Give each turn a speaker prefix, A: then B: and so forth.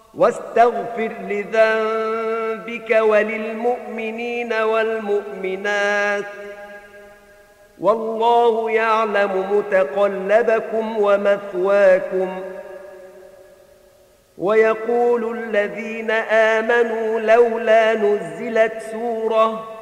A: واستغفر لذنبك وللمؤمنين والمؤمنات والله يعلم متقلبكم ومثواكم. ويقول الذين آمنوا لولا نزلت سورة